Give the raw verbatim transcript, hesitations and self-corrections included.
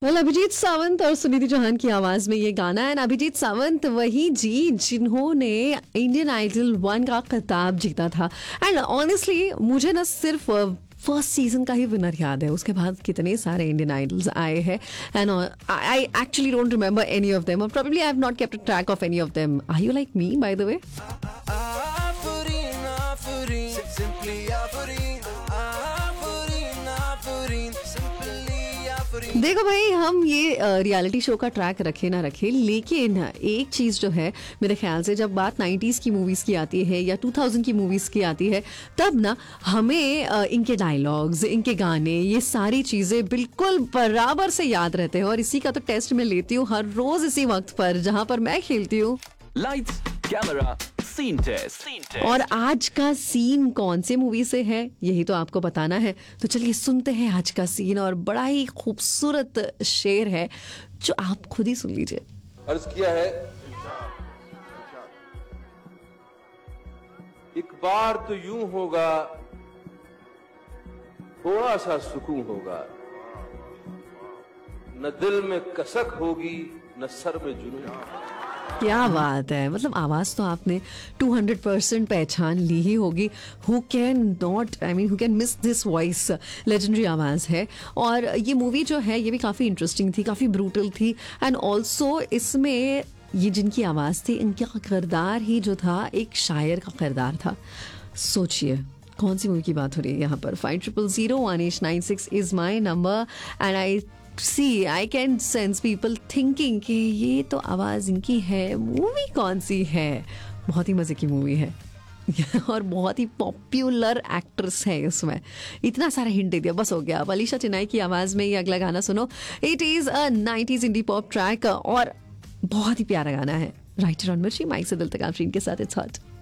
Well Abhijit Sawant और सुनिधि चौहान की आवाज में ये गाना है। अभिजीत सावंत वही जी जिन्होंने इंडियन आइडल वन का खिताब जीता था। एंड ऑनेस्टली मुझे ना सिर्फ फर्स्ट सीजन का ही विनर याद है, उसके बाद कितने सारे इंडियन आइडल्स आए हैं and I actually don't remember any of them और probably I have not kept a track of any of them. Are you like me by the way? देखो भाई, हम ये रियलिटी शो का ट्रैक रखे ना रखे, लेकिन एक चीज जो है मेरे ख्याल से जब बात नाइंटीज़ की मूवीज की आती है या टू थाउज़ेंड की मूवीज की आती है, तब ना हमें अ, इनके डायलॉग्स, इनके गाने, ये सारी चीजें बिल्कुल बराबर से याद रहते हैं। और इसी का तो टेस्ट मैं लेती हूँ हर रोज इसी वक्त पर जहां पर मैं खेलती हूँ लाइट्स कैमरा सीन टेस्ट। और आज का सीन कौन से मूवी से है यही तो आपको बताना है। तो चलिए सुनते हैं आज का सीन, और बड़ा ही खूबसूरत शेर है जो आप खुद ही सुन लीजिए। अर्ज किया है, एक बार तो यूं होगा, थोड़ा सा सुकून होगा, न दिल में कसक होगी न सर में जुनून। क्या बात है, मतलब आवाज तो आपने टू हंड्रेड परसेंट पहचान ली ही होगी। Who can not, I mean who can miss this voice, legendary आवाज है। और ये मूवी जो है ये भी काफी इंटरेस्टिंग थी, काफी ब्रूटल थी एंड ऑल्सो इसमें ये जिनकी आवाज थी इनका किरदार ही जो था एक शायर का किरदार था। सोचिए कौन सी मूवी की बात हो रही है यहाँ पर। Five triple zero one eight nine six is my number and I C I can sense people thinking कि ये तो आवाज इनकी है, मूवी कौन सी है। बहुत ही मजे की मूवी है और बहुत ही पॉपुलर एक्ट्रेस है इसमें। इतना सारा हिंट दे दिया, बस हो गया। अब अलीशा चिनाई की आवाज में ये अगला गाना सुनो। It is a nineties indie pop track और बहुत ही प्यारा गाना है। राइटर ऑन मिर्ची, माइक से दिल तक आफरीन के साथ। It's hot.